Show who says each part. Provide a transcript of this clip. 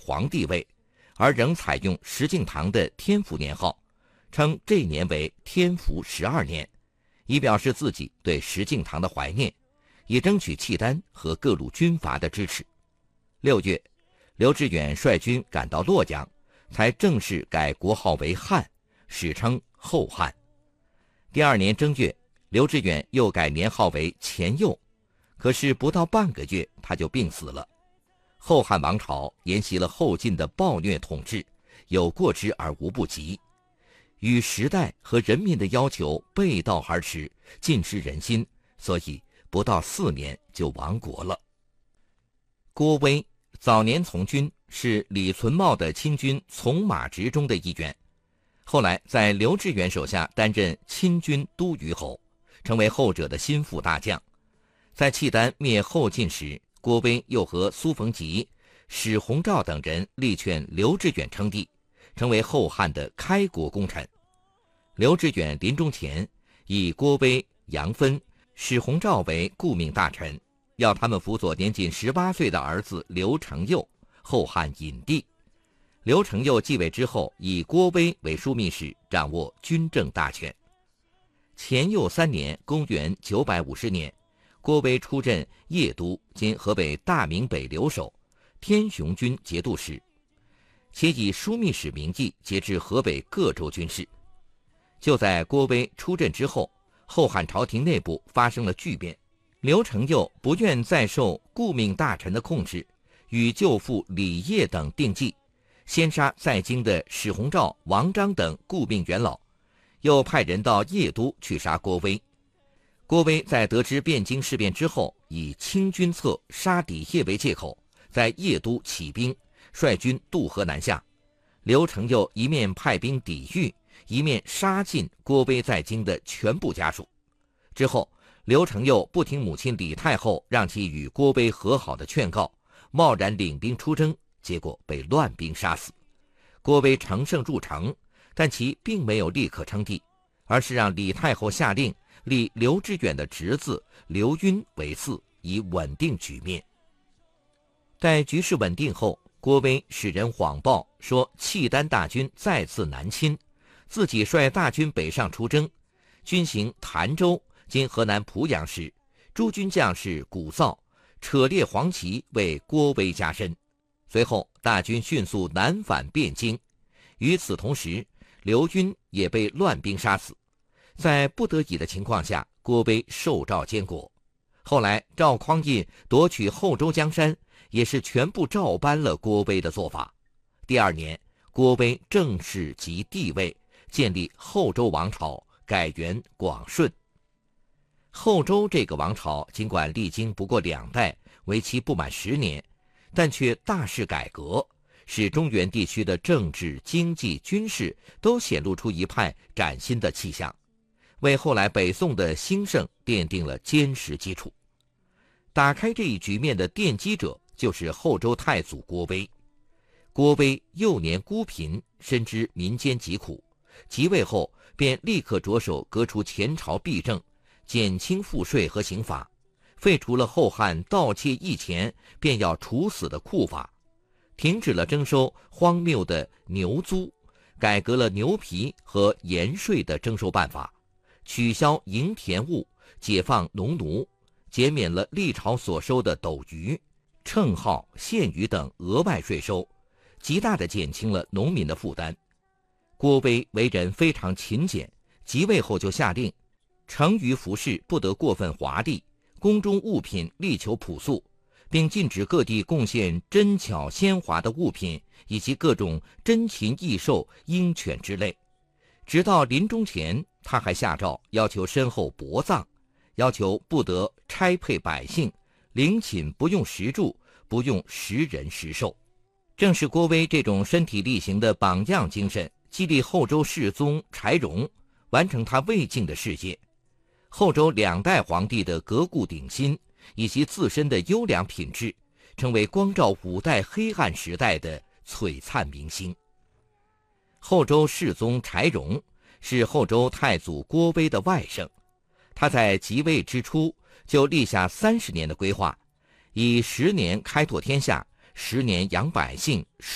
Speaker 1: 皇帝位，而仍采用石敬瑭的天福年号，称这年为天福12年，以表示自己对石敬瑭的怀念，以争取契丹和各路军阀的支持。6月，刘知远率军赶到洛阳，才正式改国号为汉，史称后汉。第2年正月，刘知远又改年号为前佑，可是不到半个月他就病死了。后汉王朝沿袭了后晋的暴虐统治，有过之而无不及，与时代和人民的要求背道而驰，尽失人心，所以不到4年就亡国了。郭威早年从军，是李存茂的亲军从马直中的一员，后来在刘知远手下担任亲军都虞候，成为后者的心腹大将。在契丹灭后晋时，郭威又和苏逢吉、史弘肇等人力劝刘知远称帝，成为后汉的开国功臣。刘知远临终前以郭威、杨芬、史弘肇为顾命大臣，要他们辅佐年仅18岁的儿子刘承佑，后汉隐帝。刘承佑继位之后，以郭威为枢密使，掌握军政大权。前佑3年，公元950年，郭威出任邺都（今河北大名北留守）天雄军节度使，且以枢密使名义节制河北各州军事。就在郭威出任之后，后汉朝廷内部发生了巨变，刘承佑不愿再受顾命大臣的控制，与舅父李晔等定计，先杀在京的史弘肇、王章等顾命元老，又派人到邺都去杀郭威。郭威在得知汴京事变之后，以清君侧杀李晔为借口，在邺都起兵，率军渡河南下。刘承佑一面派兵抵御，一面杀尽郭威在京的全部家属。之后，刘承佑不听母亲李太后让其与郭威和好的劝告，贸然领兵出征，结果被乱兵杀死。郭威乘胜入城，但其并没有立刻称帝，而是让李太后下令立刘知远的侄子刘赟为嗣，以稳定局面。待局势稳定后，郭威使人谎报说契丹大军再次南侵，自己率大军北上出征，军行潭州（今河南濮阳市），诸军将士鼓噪，扯裂黄旗，为郭威加身。随后大军迅速南返汴京。与此同时，刘赟也被乱兵杀死。在不得已的情况下，郭威受诏监国。后来赵匡胤夺取后周江山，也是全部照搬了郭威的做法。第2年，郭威正式即帝位，建立后周王朝，改元广顺。后周这个王朝尽管历经不过2代，为期不满10年，但却大肆改革，使中原地区的政治、经济、军事都显露出一派崭新的气象，为后来北宋的兴盛奠定了坚实基础。打开这一局面的奠基者就是后周太祖郭威。郭威幼年孤贫，深知民间疾苦，即位后便立刻着手革除前朝弊政，减轻赋税和刑罚，废除了后汉盗窃役钱便要处死的酷法，停止了征收荒谬的牛租，改革了牛皮和盐税的征收办法，取消营田务，解放农奴，减免了历朝所收的斗鱼、秤号、线鱼等额外税收，极大地减轻了农民的负担。郭威为人非常勤俭，即位后就下令，成于服饰不得过分华丽，宫中物品力求朴素，并禁止各地贡献珍巧鲜华的物品，以及各种珍禽异兽、鹰犬之类。直到临终前，他还下诏要求身后薄葬，要求不得差配百姓，陵寝不用石柱，不用食人食兽。正是郭威这种身体力行的榜样精神，激励后周世宗柴荣完成他未竟的事业。后周2代皇帝的革故鼎新以及自身的优良品质，成为光照5代黑暗时代的璀璨明星。后周世宗柴荣是后周太祖郭威的外甥，他在即位之初就立下30年的规划，以10年开拓天下，10年养百姓